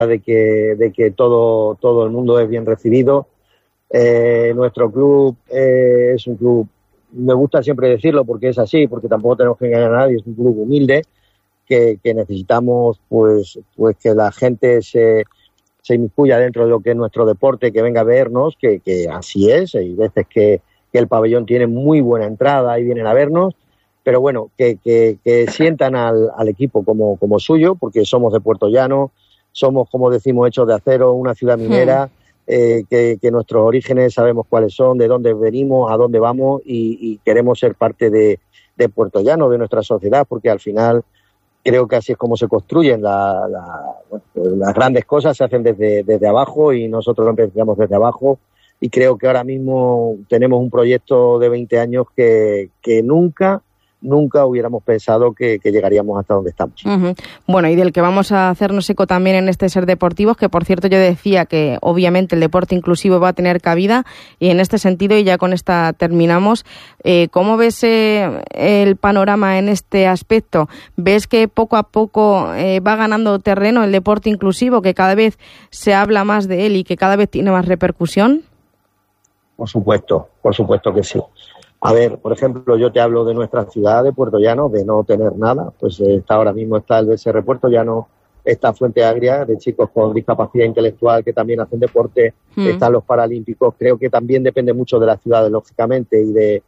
de que todo el mundo es bien recibido. Nuestro club es un club, me gusta siempre decirlo porque es así, porque tampoco tenemos que engañar a nadie, es un club humilde que necesitamos pues que la gente se inmiscuya dentro de lo que es nuestro deporte, que venga a vernos, que así es. Hay veces que el pabellón tiene muy buena entrada y vienen a vernos, pero bueno, que sientan al equipo como suyo, porque somos de Puerto Llano, somos, como decimos, hechos de acero, una ciudad minera, que nuestros orígenes sabemos cuáles son, de dónde venimos, a dónde vamos, y queremos ser parte de Puerto Llano, de nuestra sociedad, porque al final creo que así es como se construyen las grandes cosas, se hacen desde abajo, y nosotros lo empezamos desde abajo, y creo que ahora mismo tenemos un proyecto de 20 años que nunca hubiéramos pensado que llegaríamos hasta donde estamos. Uh-huh. Bueno, y del que vamos a hacernos eco también en este Ser Deportivos, que por cierto yo decía que obviamente el deporte inclusivo va a tener cabida, y en este sentido, y ya con esta terminamos, ¿cómo ves el panorama en este aspecto? ¿Ves que poco a poco va ganando terreno el deporte inclusivo, que cada vez se habla más de él y que cada vez tiene más repercusión? Por supuesto que sí. A ver, por ejemplo, yo te hablo de nuestra ciudad, de Puerto Llano, de no tener nada. Pues ahora mismo está el BSR Puerto Llano, está Fuente Agria, de chicos con discapacidad intelectual que también hacen deporte, están los Paralímpicos. Creo que también depende mucho de las ciudades, lógicamente, y de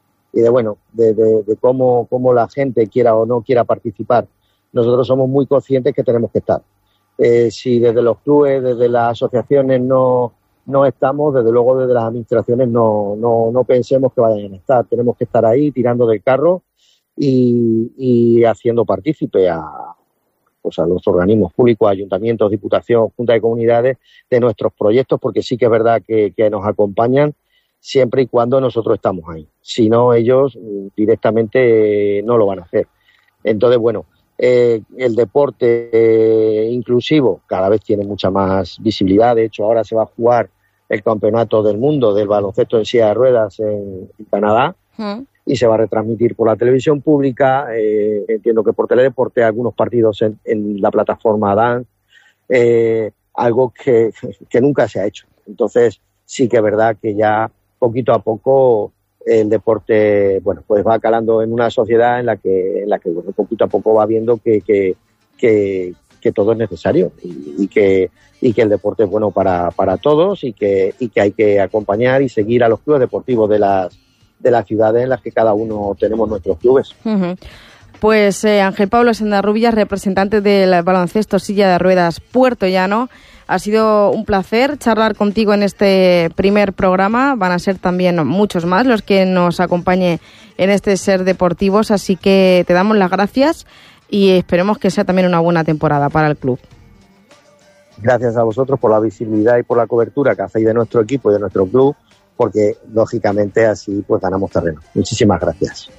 cómo la gente quiera o no quiera participar. Nosotros somos muy conscientes que tenemos que estar. Si desde los clubes, desde las asociaciones no estamos, desde luego desde las administraciones no pensemos que vayan a estar. Tenemos que estar ahí tirando del carro y haciendo partícipe a los organismos públicos, ayuntamientos, diputación, junta de comunidades, de nuestros proyectos, porque sí que es verdad que nos acompañan siempre y cuando nosotros estamos ahí. Si no, ellos directamente no lo van a hacer. Entonces, bueno, el deporte inclusivo cada vez tiene mucha más visibilidad. De hecho, ahora se va a jugar el campeonato del mundo del baloncesto en silla de ruedas en Canadá, y se va a retransmitir por la televisión pública, entiendo que por Teledeporte, algunos partidos en la plataforma Dance, algo que nunca se ha hecho. Entonces sí que es verdad que ya poquito a poco el deporte, bueno, pues va calando en una sociedad en la que bueno, poquito a poco va viendo que todo es necesario y que el deporte es bueno para todos, y que hay que acompañar y seguir a los clubes deportivos de las ciudades en las que cada uno tenemos nuestros clubes. Uh-huh. Pues Ángel Pablo Sendarrubias, representante del baloncesto silla de ruedas Puerto Llano, ha sido un placer charlar contigo en este primer programa. Van a ser también muchos más los que nos acompañe en este Ser Deportivos, así que te damos las gracias y esperemos que sea también una buena temporada para el club. Gracias a vosotros por la visibilidad y por la cobertura que hacéis de nuestro equipo y de nuestro club, porque lógicamente así pues ganamos terreno. Muchísimas gracias.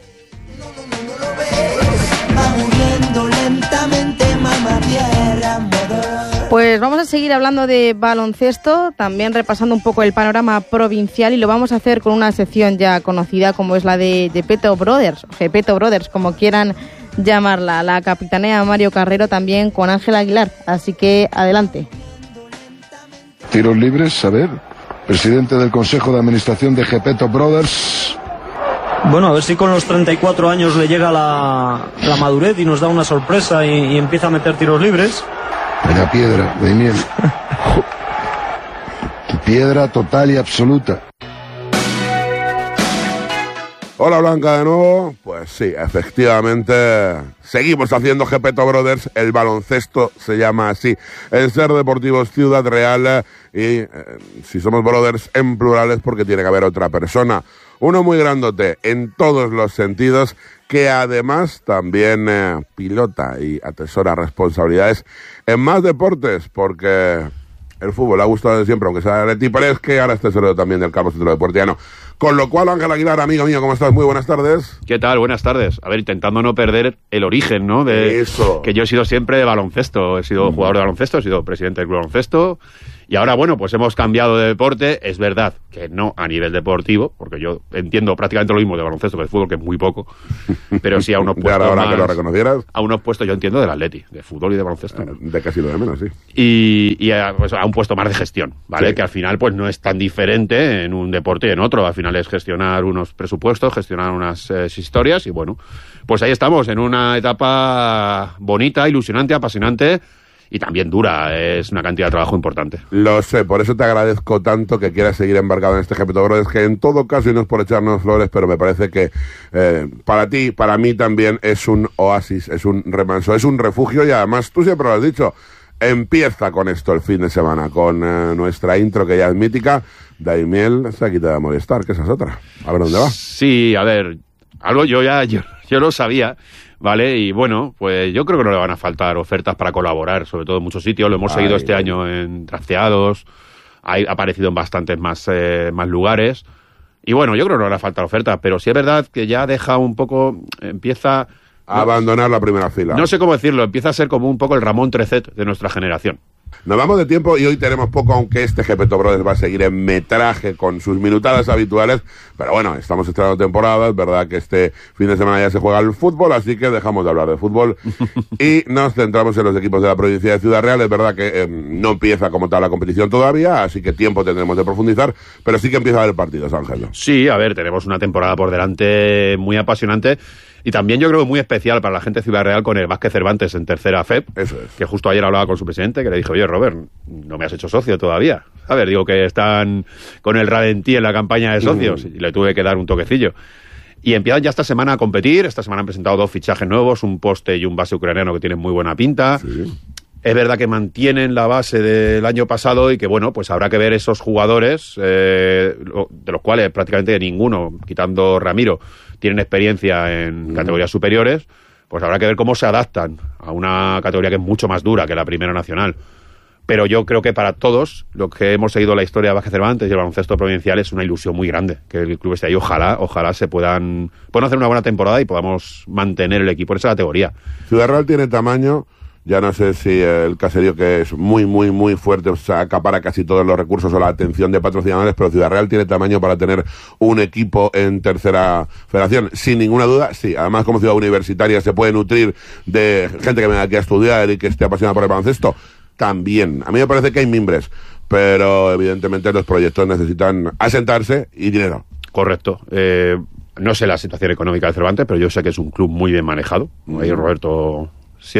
Pues vamos a seguir hablando de baloncesto, también repasando un poco el panorama provincial, y lo vamos a hacer con una sección ya conocida como es la de Gepetto Brothers, como quieran llamarla. La capitanea Mario Carrero, también con Ángel Aguilar, así que adelante. Tiros libres, a ver, presidente del Consejo de Administración de Gepetto Brothers. Bueno, a ver si con los 34 años le llega la madurez y nos da una sorpresa y empieza a meter tiros libres. Vaya piedra, de miel. Piedra total y absoluta. Hola Blanca de nuevo. Pues sí, efectivamente seguimos haciendo Gepetto Brothers. El baloncesto se llama así. El Ser Deportivos Ciudad Real, y si somos brothers en plurales porque tiene que haber otra persona. Uno muy grandote en todos los sentidos, que además también pilota y atesora responsabilidades en más deportes, porque el fútbol ha gustado de siempre, aunque sea de Leti Pérez, que ahora está seguro también del Campo Centro Deportiano. Con lo cual, Ángel Aguilar, amigo mío, ¿cómo estás? Muy buenas tardes. ¿Qué tal? Buenas tardes. A ver, intentando no perder el origen, ¿no? Eso. Que yo he sido siempre de baloncesto. He sido jugador de baloncesto, he sido presidente del club de baloncesto. Y ahora, bueno, pues hemos cambiado de deporte. Es verdad que no a nivel deportivo, porque yo entiendo prácticamente lo mismo de baloncesto que de fútbol, que es muy poco. Pero sí a unos puestos ahora más, que lo reconocieras. A unos puestos, yo entiendo, del Atleti, de fútbol y de baloncesto. De casi lo de menos, sí. Y pues, a un puesto más de gestión, ¿vale? Sí. Que al final pues no es tan diferente en un deporte y en otro. Al final es gestionar unos presupuestos, gestionar unas historias y bueno, pues ahí estamos en una etapa bonita, ilusionante, apasionante y también dura. Es una cantidad de trabajo importante. Lo sé, por eso te agradezco tanto que quieras seguir embarcado en este Gepeto Brothers, que en todo caso, y no es por echarnos flores, pero me parece que para ti, para mí también es un oasis, es un remanso, es un refugio y además tú siempre lo has dicho. Empieza con esto el fin de semana, con nuestra intro que ya es mítica. Daimiel se ha quitado de Movistar, que esa es otra. A ver dónde va. Sí, a ver, algo yo lo sabía, ¿vale? Y bueno, pues yo creo que no le van a faltar ofertas para colaborar, sobre todo en muchos sitios. Lo hemos seguido este año en Drafteados, ha aparecido en bastantes más lugares. Y bueno, yo creo que no le van a faltar ofertas, pero sí es verdad que ya deja un poco, empieza a abandonar la primera fila. No sé cómo decirlo, empieza a ser como un poco el Ramón Trecet de nuestra generación. Nos vamos de tiempo y hoy tenemos poco, aunque este Gepeto Brothers va a seguir en metraje con sus minutadas habituales, pero bueno, estamos estrenando temporada, es verdad que este fin de semana ya se juega el fútbol, así que dejamos de hablar de fútbol y nos centramos en los equipos de la provincia de Ciudad Real. Es verdad que no empieza como tal la competición todavía, así que tiempo tendremos de profundizar, pero sí que empieza a haber partidos, Ángel. Sí, a ver, tenemos una temporada por delante muy apasionante. Y también yo creo muy especial para la gente de Ciudad Real con el Vázquez Cervantes en tercera FEP. Eso es. Que justo ayer hablaba con su presidente, que le dije, oye, Robert, no me has hecho socio todavía. A ver, digo que están con el Radentí en la campaña de socios y le tuve que dar un toquecillo. Y empiezan ya esta semana a competir. Esta semana han presentado 2 fichajes nuevos, un poste y un base ucraniano que tienen muy buena pinta. Sí. Es verdad que mantienen la base del año pasado y que, bueno, pues habrá que ver esos jugadores, de los cuales prácticamente ninguno, quitando Ramiro, tienen experiencia en categorías superiores, pues habrá que ver cómo se adaptan a una categoría que es mucho más dura que la Primera Nacional. Pero yo creo que para todos, los que hemos seguido la historia de Vázquez Cervantes y el baloncesto provincial, es una ilusión muy grande que el club esté ahí. Ojalá se puedan hacer una buena temporada y podamos mantener el equipo en esa categoría. Ciudad Real tiene tamaño. Ya no sé si el caserío, que es muy, muy, muy fuerte, o sea, acapara casi todos los recursos o la atención de patrocinadores, pero Ciudad Real tiene tamaño para tener un equipo en tercera federación. Sin ninguna duda, sí. Además, como ciudad universitaria se puede nutrir de gente que venga aquí a estudiar y que esté apasionada por el baloncesto. También. A mí me parece que hay mimbres, pero evidentemente los proyectos necesitan asentarse y dinero. Correcto. No sé la situación económica de Cervantes, pero yo sé que es un club muy bien manejado. Ahí Roberto...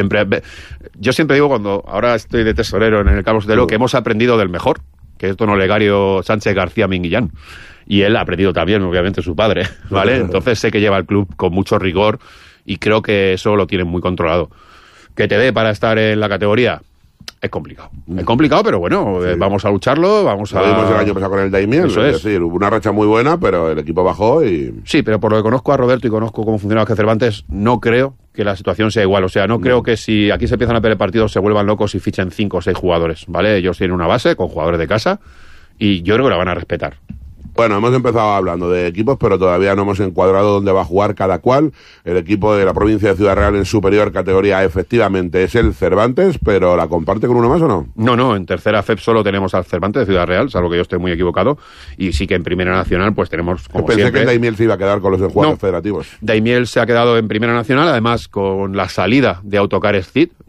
Yo siempre digo, cuando ahora estoy de tesorero en el Carlos Sotelo, que hemos aprendido del mejor, que es don Olegario Sánchez García Minguillán. Y él ha aprendido también, obviamente, su padre, ¿vale? Entonces sé que lleva el club con mucho rigor y creo que eso lo tienen muy controlado. Que te dé para estar en la categoría es complicado. Es complicado, pero bueno, sí. Vamos a lucharlo, Lo vimos el año pasado con el Daimiel. Eso es. Sí, hubo una racha muy buena, pero el equipo bajó y... Sí, pero por lo que conozco a Roberto y conozco cómo funciona Vázquez Cervantes, no creo que la situación sea igual. O sea, no creo que si aquí se empiezan a perder partidos se vuelvan locos y fichen 5 o 6 jugadores, ¿vale? Ellos tienen una base con jugadores de casa y yo creo que la van a respetar. Bueno, hemos empezado hablando de equipos, pero todavía no hemos encuadrado dónde va a jugar cada cual. El equipo de la provincia de Ciudad Real en superior categoría efectivamente es el Cervantes, pero ¿la comparte con uno más o no? No, en tercera FEP solo tenemos al Cervantes de Ciudad Real, salvo que yo esté muy equivocado, y sí que en Primera Nacional pues tenemos, como Pensé siempre... que Daimiel se iba a quedar con los jugadores federativos. Daimiel se ha quedado en Primera Nacional, además con la salida de Autocares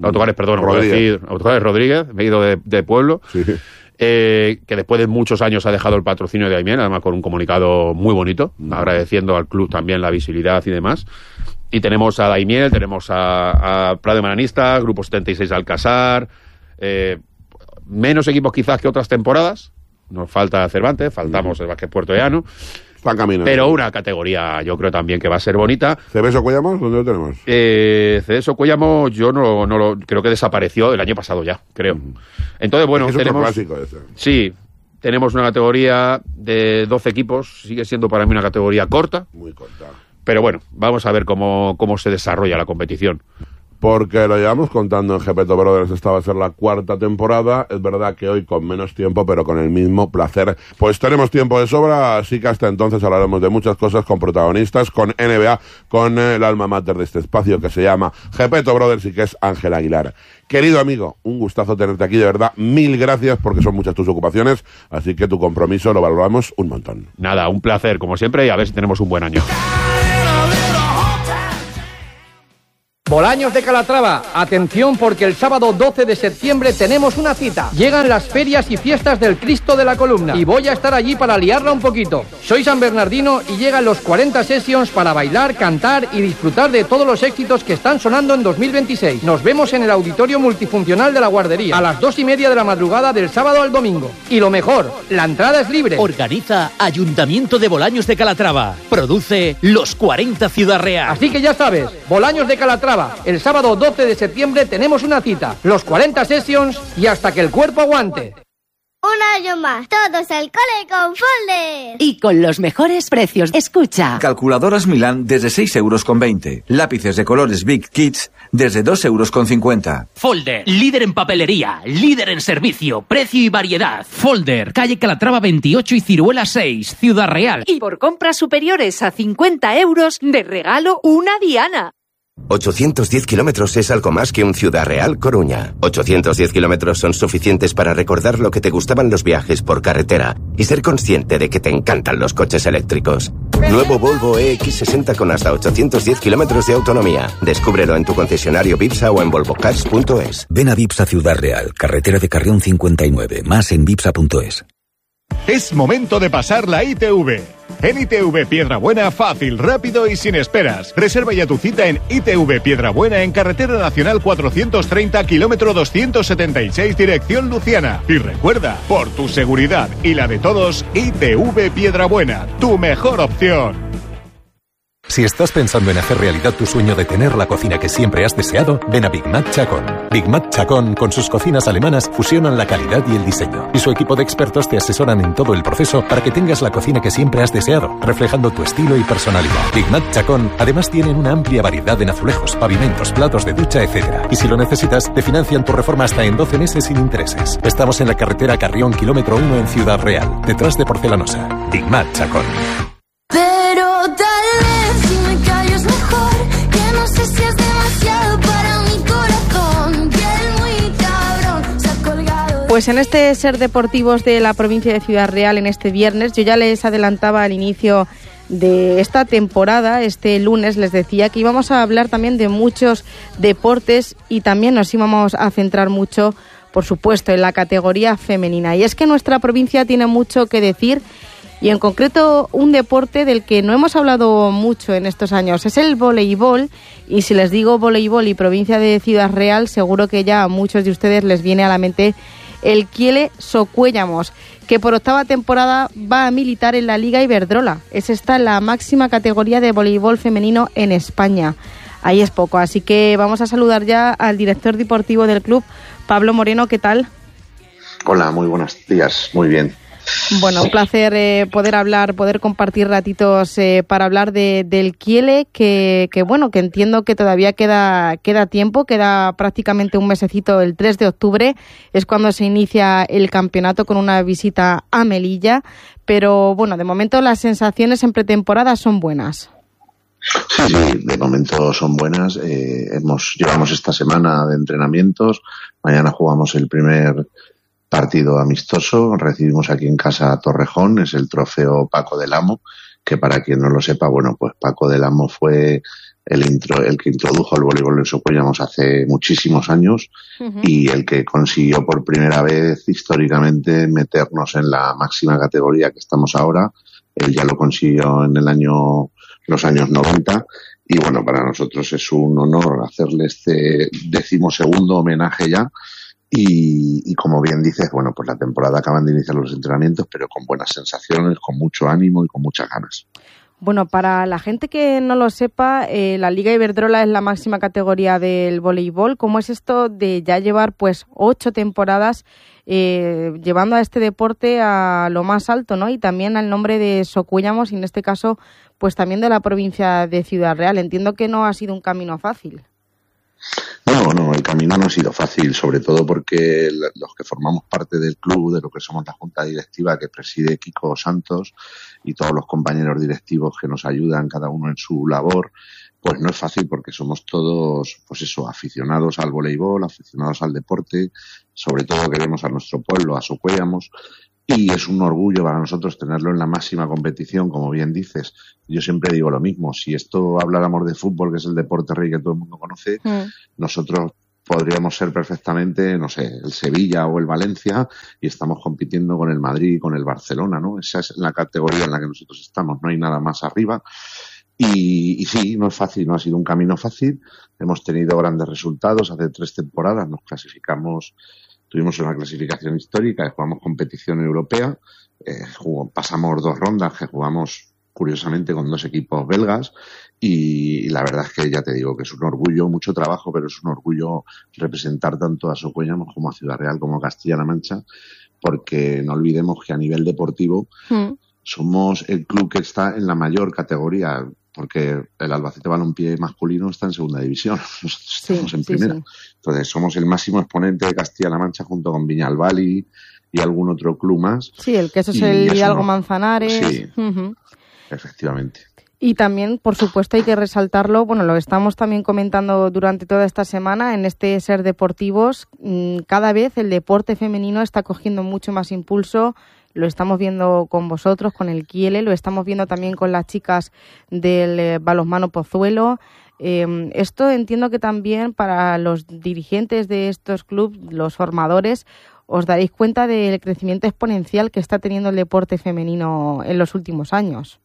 Rodríguez, me he ido de pueblo... Sí. Que después de muchos años ha dejado el patrocinio de Daimiel, además con un comunicado muy bonito, agradeciendo al club también la visibilidad y demás. Y tenemos a Daimiel, tenemos a Prado de Mananista, Grupo 76 de Alcázar, menos equipos quizás que otras temporadas. Nos falta Cervantes, faltamos el Vázquez Puerto Llano. Pero una categoría yo creo también que va a ser bonita. ¿Cebeso Cuellamos? ¿Dónde lo tenemos? Cebeso Cuellamos yo no lo creo que desapareció el año pasado ya, creo. Entonces, bueno, es tenemos... clásico ese. Sí, tenemos una categoría de 12 equipos, sigue siendo para mí una categoría corta. Muy corta. Pero bueno, vamos a ver cómo se desarrolla la competición. porque lo llevamos contando en Geppetto Brothers. Esta va a ser la 4ª temporada. Es verdad que hoy con menos tiempo, pero con el mismo placer. Pues tenemos tiempo de sobra, así que hasta entonces hablaremos de muchas cosas con protagonistas, con NBA, con el alma mater de este espacio que se llama Geppetto Brothers y que es Ángel Aguilar. Querido amigo, un gustazo tenerte aquí, de verdad. Mil gracias, porque son muchas tus ocupaciones, así que tu compromiso lo valoramos un montón. Nada, un placer, como siempre, y a ver si tenemos un buen año. Bolaños de Calatrava, atención porque el sábado 12 de septiembre tenemos una cita. Llegan las ferias y fiestas del Cristo de la Columna y voy a estar allí para liarla un poquito. Soy San Bernardino y llegan los 40 Sessions para bailar, cantar y disfrutar de todos los éxitos que están sonando en 2026. Nos vemos en el auditorio multifuncional de la guardería a las 2:30 de la madrugada del sábado al domingo. Y lo mejor, la entrada es libre. Organiza Ayuntamiento de Bolaños de Calatrava. Produce Los 40 Ciudad Real. Así que ya sabes, Bolaños de Calatrava. El sábado 12 de septiembre tenemos una cita, los 40 Sessions y hasta que el cuerpo aguante. Un año más, todos al cole con Folder. Y con los mejores precios. Escucha. Calculadoras Milán desde 6,20 €. Lápices de colores Big Kids desde 2,50 €. Folder, líder en papelería, líder en servicio, precio y variedad. Folder, calle Calatrava 28 y Ciruela 6, Ciudad Real. Y por compras superiores a 50 € de regalo una diana. 810 kilómetros es algo más que un Ciudad Real Coruña. 810 kilómetros son suficientes para recordar lo que te gustaban los viajes por carretera y ser consciente de que te encantan los coches eléctricos. Nuevo Volvo EX60 con hasta 810 kilómetros de autonomía. Descúbrelo en tu concesionario Vipsa o en volvocars.es. Ven a Vipsa Ciudad Real, carretera de Carrión 59, más en vipsa.es. Es momento de pasar la ITV. En ITV Piedrabuena, fácil, rápido y sin esperas. Reserva ya tu cita en ITV Piedrabuena en Carretera Nacional 430, kilómetro 276, dirección Luciana. Y recuerda, por tu seguridad y la de todos, ITV Piedrabuena, tu mejor opción. Si estás pensando en hacer realidad tu sueño de tener la cocina que siempre has deseado, ven a Big Mac Chacón. Big Mac Chacón, con sus cocinas alemanas, fusionan la calidad y el diseño. Y su equipo de expertos te asesoran en todo el proceso para que tengas la cocina que siempre has deseado, reflejando tu estilo y personalidad. Big Mac Chacón, además tienen una amplia variedad en azulejos, pavimentos, platos de ducha, etc. Y si lo necesitas, te financian tu reforma hasta en 12 meses sin intereses. Estamos en la carretera Carrión, kilómetro 1 en Ciudad Real, detrás de Porcelanosa. Big Mac Chacón. Pero tal vez si me callo mejor, que no sé si es demasiado para mi corazón, que el muy cabrón se ha colgado. Pues en este Ser Deportivos de la provincia de Ciudad Real, en este viernes, yo ya les adelantaba al inicio de esta temporada, este lunes les decía que íbamos a hablar también de muchos deportes y también nos íbamos a centrar mucho, por supuesto, en la categoría femenina. Y es que nuestra provincia tiene mucho que decir. Y en concreto un deporte del que no hemos hablado mucho en estos años es el voleibol. Y si les digo voleibol y provincia de Ciudad Real, seguro que ya a muchos de ustedes les viene a la mente el Kiele Socuellamos, que por 8ª temporada va a militar en la Liga Iberdrola. Es esta la máxima categoría de voleibol femenino en España. Ahí es poco, así que vamos a saludar ya al director deportivo del club, Pablo Moreno. ¿Qué tal? Hola, muy buenos días, muy bien. Bueno, un placer poder compartir ratitos para hablar del Kiele, que bueno, que entiendo que todavía queda tiempo, queda prácticamente un mesecito. El 3 de octubre es cuando se inicia el campeonato con una visita a Melilla, pero bueno, de momento las sensaciones en pretemporada son buenas. Sí, de momento son buenas. Llevamos esta semana de entrenamientos, mañana jugamos el primer partido amistoso, recibimos aquí en casa a Torrejón, es el trofeo Paco del Amo, que para quien no lo sepa, bueno, pues Paco del Amo fue el que introdujo el voleibol en Socuellamos hace muchísimos años y el que consiguió por primera vez históricamente meternos en la máxima categoría que estamos ahora. Él ya lo consiguió en los años 90 y bueno, para nosotros es un honor hacerle este 12º homenaje ya. Y como bien dices, bueno, pues la temporada acaban de iniciar los entrenamientos, pero con buenas sensaciones, con mucho ánimo y con muchas ganas. Bueno, para la gente que no lo sepa, la Liga Iberdrola es la máxima categoría del voleibol. ¿Cómo es esto de ya llevar pues 8 temporadas llevando a este deporte a lo más alto, ¿no? Y también al nombre de Socuellamos y en este caso pues también de la provincia de Ciudad Real. Entiendo que no ha sido un camino fácil. No, el camino no ha sido fácil, sobre todo porque los que formamos parte del club, de lo que somos la junta directiva que preside Kiko Santos y todos los compañeros directivos que nos ayudan, cada uno en su labor, pues no es fácil porque somos todos, pues eso, aficionados al voleibol, aficionados al deporte, sobre todo queremos a nuestro pueblo, a Socuéllamos, y es un orgullo para nosotros tenerlo en la máxima competición, como bien dices. Yo siempre digo lo mismo, si esto habláramos de fútbol, que es el deporte rey que todo el mundo conoce, nosotros podríamos ser perfectamente, no sé, el Sevilla o el Valencia, y estamos compitiendo con el Madrid y con el Barcelona, ¿no? Esa es la categoría en la que nosotros estamos, no hay nada más arriba. Y sí, no es fácil, no ha sido un camino fácil. Hemos tenido grandes resultados. Hace 3 temporadas nos clasificamos, tuvimos una clasificación histórica, jugamos competición europea, pasamos 2 rondas que jugamos curiosamente con 2 equipos belgas y la verdad es que ya te digo que es un orgullo, mucho trabajo, pero es un orgullo representar tanto a Socuéllamos como a Ciudad Real como a Castilla-La Mancha, porque no olvidemos que a nivel deportivo somos el club que está en la mayor categoría, porque el Albacete Balompié masculino está en segunda división, nosotros estamos en primera. Sí. Entonces somos el máximo exponente de Castilla-La Mancha junto con Viñalbal y algún otro club más. Sí, el que eso es el Hidalgo Manzanares. Sí, efectivamente. Y también, por supuesto, hay que resaltarlo, bueno, lo estamos también comentando durante toda esta semana en este Ser Deportivos, cada vez el deporte femenino está cogiendo mucho más impulso. Lo estamos viendo con vosotros, con el Kiele, lo estamos viendo también con las chicas del balonmano Pozuelo. Esto entiendo que también para los dirigentes de estos clubes, los formadores, os daréis cuenta del crecimiento exponencial que está teniendo el deporte femenino en los últimos años.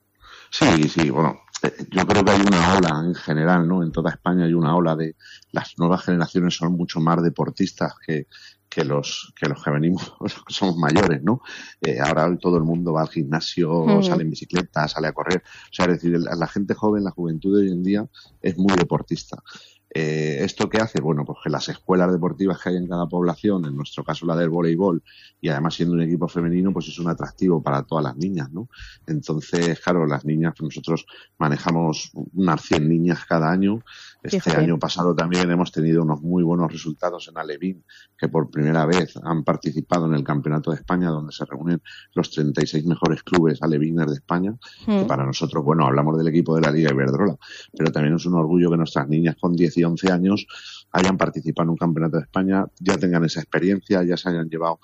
Sí, bueno, yo creo que hay una ola en general, ¿no? En toda España hay una ola de las nuevas generaciones son mucho más deportistas que los que venimos, los que somos mayores, ¿no? Ahora todo el mundo va al gimnasio, sale en bicicleta, sale a correr. O sea, es decir, la gente joven, la juventud de hoy en día es muy deportista. ¿Esto qué hace? Bueno, pues que las escuelas deportivas que hay en cada población, en nuestro caso la del voleibol, y además siendo un equipo femenino, pues es un atractivo para todas las niñas, ¿no? Entonces, claro, las niñas, pues nosotros manejamos unas 100 niñas cada año. Este año pasado también hemos tenido unos muy buenos resultados en Alevín, que por primera vez han participado en el Campeonato de España, donde se reúnen los 36 mejores clubes alevines de España, que para nosotros, bueno, hablamos del equipo de la Liga Iberdrola, pero también es un orgullo que nuestras niñas con 10 y 11 años hayan participado en un Campeonato de España, ya tengan esa experiencia, ya se hayan llevado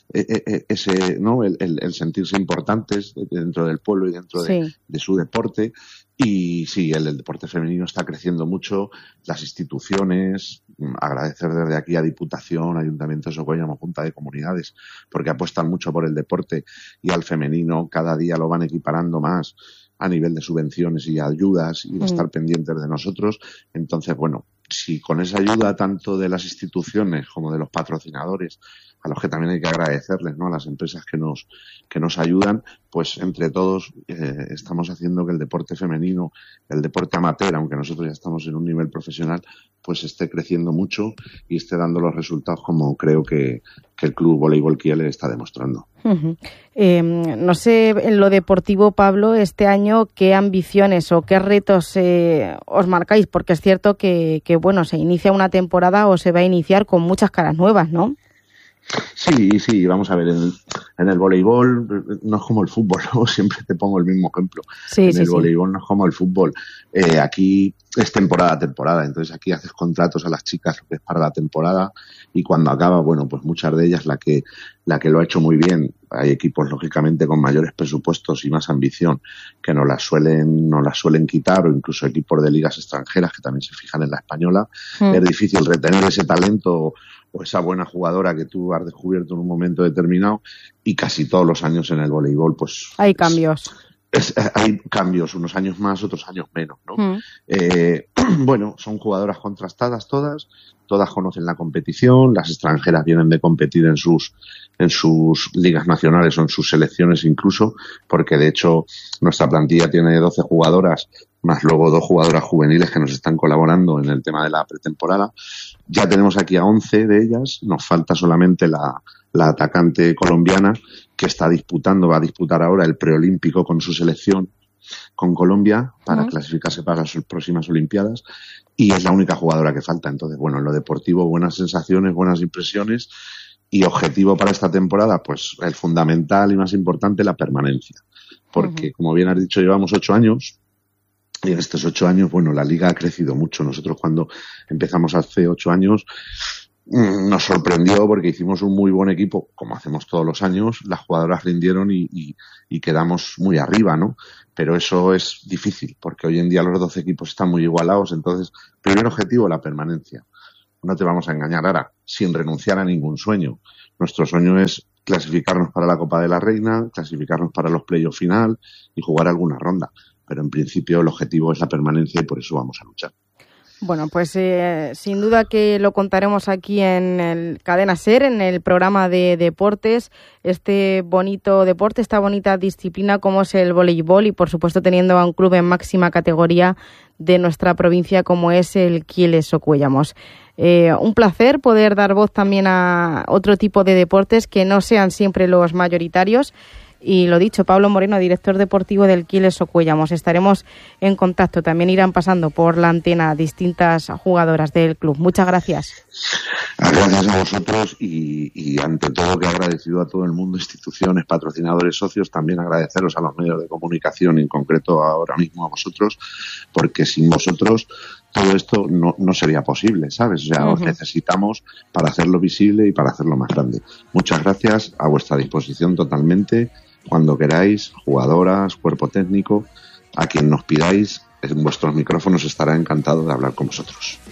ese, ¿no? El sentirse importantes dentro del pueblo y dentro de su deporte. Y sí, el deporte femenino está creciendo mucho, las instituciones, agradecer desde aquí a Diputación, Ayuntamiento de Socuéllamos, Junta de Comunidades, porque apuestan mucho por el deporte y al femenino cada día lo van equiparando más a nivel de subvenciones y ayudas y de estar pendientes de nosotros. Entonces, bueno, si con esa ayuda tanto de las instituciones como de los patrocinadores, a los que también hay que agradecerles, ¿no? A las empresas que nos ayudan, pues entre todos estamos haciendo que el deporte femenino, el deporte amateur, aunque nosotros ya estamos en un nivel profesional, pues esté creciendo mucho y esté dando los resultados como creo que el Club Voleibol Kiele está demostrando. No sé, en lo deportivo, Pablo, este año, ¿qué ambiciones o qué retos os marcáis? Porque es cierto que, bueno, se inicia una temporada o se va a iniciar con muchas caras nuevas, ¿no? Sí, vamos a ver, en el voleibol no es como el fútbol, ¿no? Siempre te pongo el mismo ejemplo. En el voleibol no es como el fútbol. Aquí es temporada a temporada, entonces aquí haces contratos a las chicas lo que es para la temporada y cuando acaba, bueno, pues muchas de ellas la que lo ha hecho muy bien, hay equipos lógicamente con mayores presupuestos y más ambición que nos las suelen quitar, o incluso equipos de ligas extranjeras que también se fijan en la española. Es difícil retener ese talento o esa buena jugadora que tú has descubierto en un momento determinado, y casi todos los años en el voleibol pues hay cambios. Hay cambios, unos años más, otros años menos, ¿no? Bueno, son jugadoras contrastadas todas conocen la competición, las extranjeras vienen de competir en sus ligas nacionales o en sus selecciones incluso, porque de hecho nuestra plantilla tiene 12 jugadoras, más luego 2 jugadoras juveniles que nos están colaborando en el tema de la pretemporada. Ya tenemos aquí a 11 de ellas, nos falta solamente la atacante colombiana que va a disputar ahora el preolímpico con su selección con Colombia para clasificarse para sus próximas Olimpiadas. y es la única jugadora que falta. Entonces, bueno, en lo deportivo, buenas sensaciones, buenas impresiones, y objetivo para esta temporada, pues el fundamental y más importante, la permanencia. Porque, como bien has dicho, llevamos 8 años, y en estos 8 años, bueno, la liga ha crecido mucho. Nosotros cuando empezamos hace 8 años, nos sorprendió porque hicimos un muy buen equipo, como hacemos todos los años, las jugadoras rindieron y quedamos muy arriba, ¿no? Pero eso es difícil, porque hoy en día los 12 equipos están muy igualados. Entonces, primer objetivo, la permanencia. No te vamos a engañar ahora, sin renunciar a ningún sueño. Nuestro sueño es clasificarnos para la Copa de la Reina, clasificarnos para los playoffs final y jugar alguna ronda. Pero en principio el objetivo es la permanencia y por eso vamos a luchar. Bueno, pues sin duda que lo contaremos aquí en el Cadena SER, en el programa de deportes, este bonito deporte, esta bonita disciplina como es el voleibol, y por supuesto teniendo a un club en máxima categoría de nuestra provincia como es el Quieles Ocuellamos. Un placer poder dar voz también a otro tipo de deportes que no sean siempre los mayoritarios. Y lo dicho, Pablo Moreno, director deportivo del Quieles Ocuellamos. Estaremos en contacto. También irán pasando por la antena distintas jugadoras del club. Muchas gracias. Gracias a vosotros y ante todo que agradecido a todo el mundo, instituciones, patrocinadores, socios, también agradeceros a los medios de comunicación, en concreto ahora mismo a vosotros, porque sin vosotros todo esto no sería posible, ¿sabes? O sea, os necesitamos para hacerlo visible y para hacerlo más grande. Muchas gracias, a vuestra disposición totalmente, cuando queráis, jugadoras, cuerpo técnico, a quien nos pidáis, en vuestros micrófonos estará encantado de hablar con vosotros.